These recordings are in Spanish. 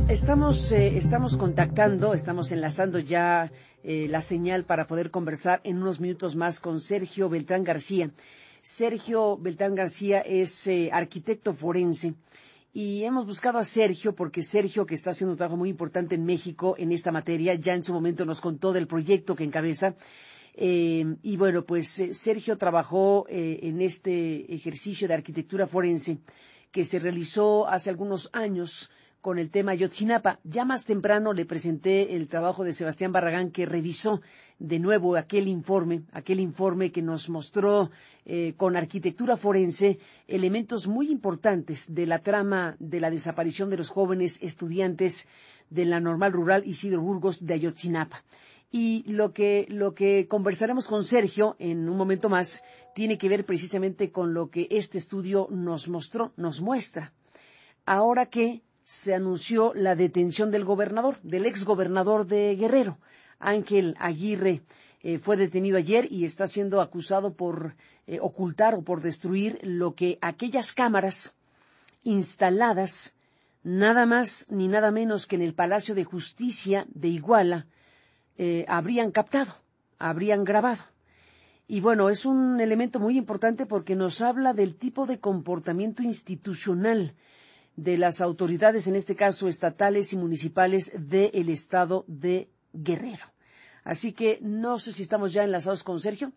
Estamos contactando, estamos enlazando ya la señal para poder conversar en unos minutos más con Sergio Beltrán García. Sergio Beltrán García es arquitecto forense y hemos buscado a Sergio porque Sergio, que está haciendo un trabajo muy importante en México en esta materia, ya en su momento nos contó del proyecto que encabeza. Y bueno, pues Sergio trabajó en este ejercicio de arquitectura forense que se realizó hace algunos años con el tema Ayotzinapa. Ya más temprano le presenté el trabajo de Sebastián Barragán, que revisó de nuevo aquel informe que nos mostró con arquitectura forense elementos muy importantes de la trama de la desaparición de los jóvenes estudiantes de la Normal Rural Isidro Burgos de Ayotzinapa. Y lo que conversaremos con Sergio en un momento más tiene que ver precisamente con lo que este estudio nos muestra. Ahora que se anunció la detención del exgobernador de Guerrero, Ángel Aguirre, fue detenido ayer y está siendo acusado por ocultar o por destruir lo que aquellas cámaras instaladas nada más ni nada menos que en el Palacio de Justicia de Iguala habrían captado, habrían grabado. Y bueno, es un elemento muy importante porque nos habla del tipo de comportamiento institucional de las autoridades, en este caso estatales y municipales del estado de Guerrero. Así que no sé si estamos ya enlazados con Sergio.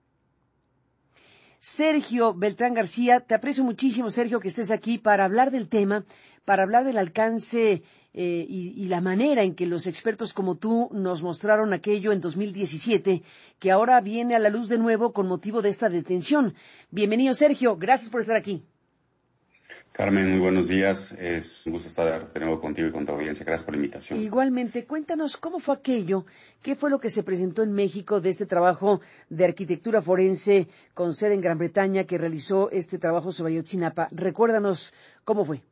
Sergio Beltrán García, te aprecio muchísimo, Sergio, que estés aquí para hablar del tema, para hablar del alcance y la manera en que los expertos como tú nos mostraron aquello en 2017, que ahora viene a la luz de nuevo con motivo de esta detención. Bienvenido, Sergio, gracias por estar aquí. Carmen, muy buenos días. Es un gusto estar de nuevo contigo y con tu audiencia. Gracias por la invitación. Igualmente, cuéntanos cómo fue aquello, qué fue lo que se presentó en México de este trabajo de arquitectura forense con sede en Gran Bretaña que realizó este trabajo sobre Ayotzinapa. Recuérdanos cómo fue.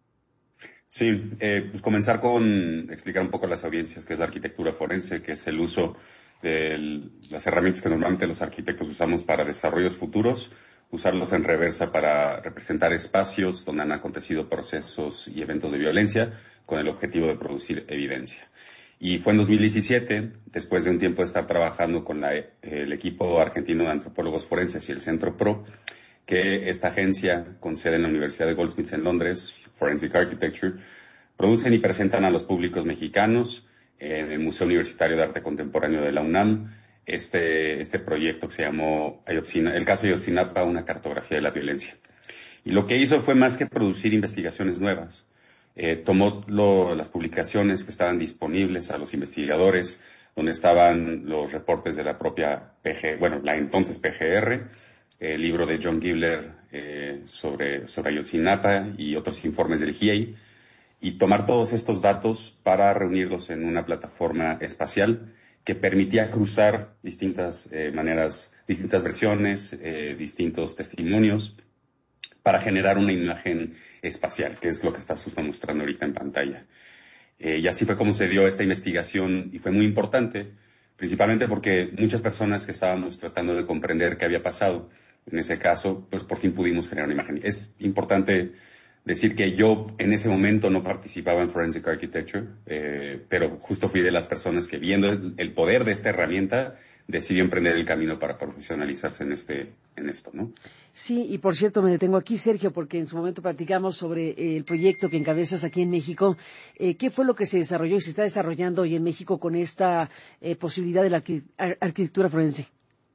Sí, pues comenzar con explicar un poco a las audiencias qué es la arquitectura forense, que es el uso de las herramientas que normalmente los arquitectos usamos para desarrollos futuros, usarlos en reversa para representar espacios donde han acontecido procesos y eventos de violencia con el objetivo de producir evidencia. Y fue en 2017, después de un tiempo de estar trabajando con el equipo argentino de antropólogos forenses y el Centro PRO, que esta agencia, con sede en la Universidad de Goldsmiths en Londres, Forensic Architecture, producen y presentan a los públicos mexicanos en el Museo Universitario de Arte Contemporáneo de la UNAM este proyecto que se llamó El caso de Ayotzinapa, una cartografía de la violencia. Y lo que hizo fue más que producir investigaciones nuevas. Tomó las publicaciones que estaban disponibles a los investigadores, donde estaban los reportes de la propia la entonces PGR, el libro de John Gibler sobre Ayotzinapa y otros informes del GIEI, y tomar todos estos datos para reunirlos en una plataforma espacial que permitía cruzar distintas maneras, distintas versiones, distintos testimonios, para generar una imagen espacial, que es lo que está justo mostrando ahorita en pantalla. Y así fue como se dio esta investigación, y fue muy importante, principalmente porque muchas personas que estábamos tratando de comprender qué había pasado, en ese caso, pues por fin pudimos generar una imagen. Es importante decir que yo en ese momento no participaba en Forensic Architecture, pero justo fui de las personas que, viendo el poder de esta herramienta, decidió emprender el camino para profesionalizarse en esto, ¿no? Sí, y por cierto, me detengo aquí, Sergio, porque en su momento platicamos sobre el proyecto que encabezas aquí en México. ¿Qué fue lo que se desarrolló y se está desarrollando hoy en México con esta posibilidad de la arquitectura forense?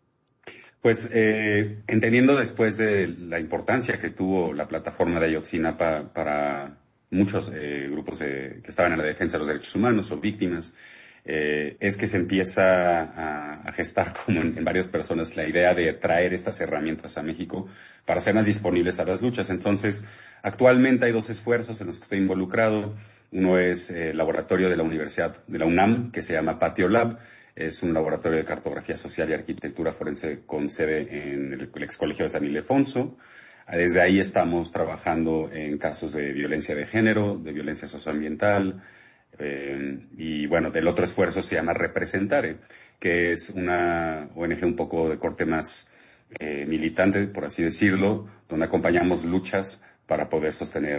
Pues entendiendo después de la importancia que tuvo la plataforma de Ayotzinapa para muchos grupos que estaban en la defensa de los derechos humanos o víctimas, es que se empieza a gestar como en varias personas la idea de traer estas herramientas a México para hacerlas disponibles a las luchas. Entonces, actualmente hay dos esfuerzos en los que estoy involucrado. Uno es el laboratorio de la Universidad de la UNAM, que se llama Patio Lab. Es un laboratorio de cartografía social y arquitectura forense con sede en el ex colegio de San Ildefonso. Desde ahí estamos trabajando en casos de violencia de género, de violencia socioambiental, y bueno, del otro esfuerzo se llama Representare, que es una ONG un poco de corte más militante, por así decirlo, donde acompañamos luchas para poder sostener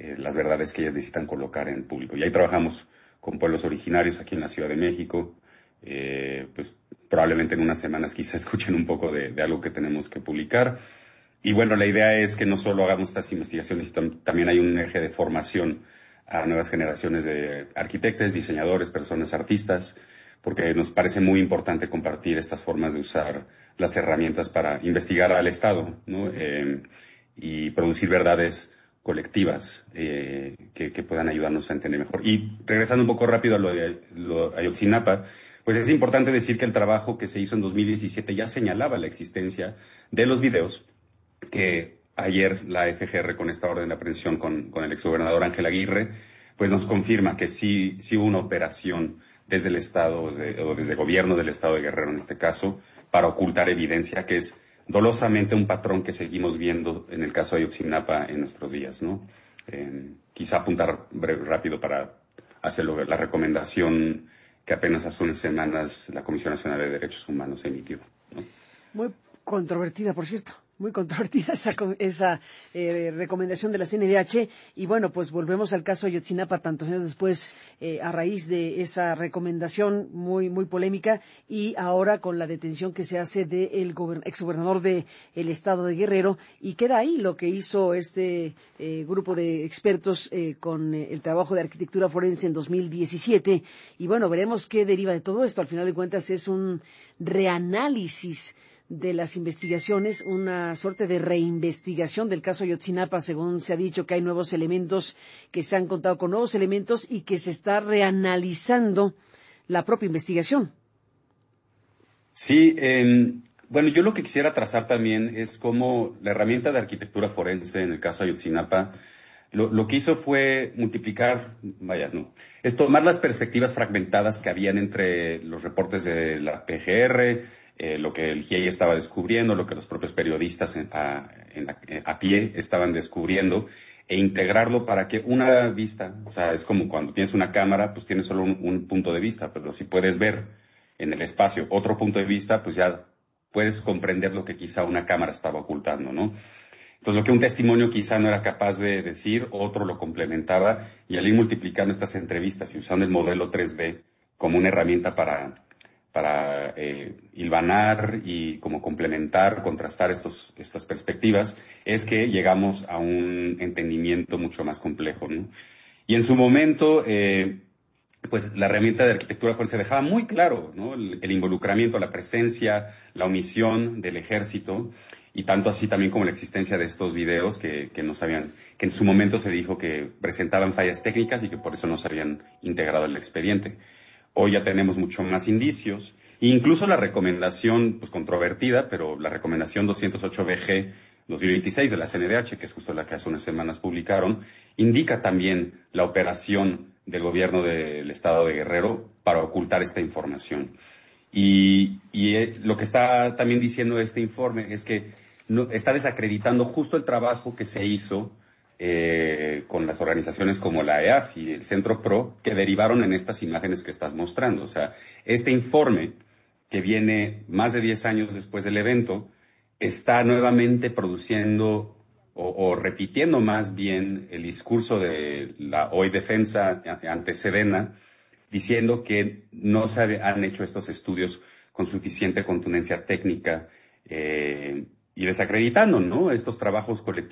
las verdades que ellas necesitan colocar en público. Y ahí trabajamos con pueblos originarios aquí en la Ciudad de México. Pues probablemente en unas semanas quizá escuchen un poco de algo que tenemos que publicar. Y bueno, la idea es que no solo hagamos estas investigaciones, también hay un eje de formación a nuevas generaciones de arquitectos, diseñadores, personas artistas, porque nos parece muy importante compartir estas formas de usar las herramientas para investigar al Estado, ¿no? Y producir verdades colectivas que puedan ayudarnos a entender mejor. Y regresando un poco rápido a lo de Ayotzinapa, pues es importante decir que el trabajo que se hizo en 2017 ya señalaba la existencia de los videos que ayer la FGR, con esta orden de aprehensión con el exgobernador Ángel Aguirre, pues nos confirma que sí hubo una operación desde el Estado, o desde el gobierno del Estado de Guerrero en este caso, para ocultar evidencia, que es dolosamente un patrón que seguimos viendo en el caso de Ayotzinapa en nuestros días, ¿no? Quizá apuntar rápido para hacer la recomendación que apenas hace unas semanas la Comisión Nacional de Derechos Humanos emitió, ¿no? Muy controvertida, por cierto. Muy controvertida esa recomendación de la CNDH. Y bueno, pues volvemos al caso Ayotzinapa tantos años después, a raíz de esa recomendación muy polémica, y ahora con la detención que se hace del exgobernador del estado de Guerrero, y queda ahí lo que hizo este grupo de expertos con el trabajo de arquitectura forense en 2017. Y bueno, veremos qué deriva de todo esto. Al final de cuentas es un reanálisis de las investigaciones, una suerte de reinvestigación del caso Ayotzinapa, según se ha dicho que hay nuevos elementos, que se han contado con nuevos elementos y que se está reanalizando la propia investigación. Sí, bueno, yo lo que quisiera trazar también es cómo la herramienta de arquitectura forense en el caso Ayotzinapa lo que hizo fue multiplicar, es tomar las perspectivas fragmentadas que habían entre los reportes de la PGR, lo que el GIEI estaba descubriendo, lo que los propios periodistas a pie estaban descubriendo, e integrarlo para que una vista, o sea, es como cuando tienes una cámara, pues tienes solo un punto de vista, pero si puedes ver en el espacio otro punto de vista, pues ya puedes comprender lo que quizá una cámara estaba ocultando, ¿no? Entonces, lo que un testimonio quizá no era capaz de decir, otro lo complementaba, y al ir multiplicando estas entrevistas y usando el modelo 3D como una herramienta para hilvanar y como complementar, contrastar estas perspectivas, es que llegamos a un entendimiento mucho más complejo, ¿no? Y en su momento, pues la herramienta de arquitectura forense dejaba muy claro, ¿no? El involucramiento, la presencia, la omisión del ejército, y tanto así también como la existencia de estos videos que en su momento se dijo que presentaban fallas técnicas y que por eso no se habían integrado en el expediente. Hoy ya tenemos mucho más indicios, e incluso la recomendación, pues controvertida, pero la recomendación 208-BG 2026 de la CNDH, que es justo la que hace unas semanas publicaron, indica también la operación del gobierno del estado de Guerrero para ocultar esta información. Y lo que está también diciendo este informe es que está desacreditando justo el trabajo que se hizo con las organizaciones como la EAF y el Centro PRO, que derivaron en estas imágenes que estás mostrando. O sea, este informe, que viene más de 10 años después del evento, está nuevamente produciendo o repitiendo más bien el discurso de la hoy defensa ante Sedena, diciendo que no se han hecho estos estudios con suficiente contundencia técnica y desacreditando, ¿no?, estos trabajos colectivos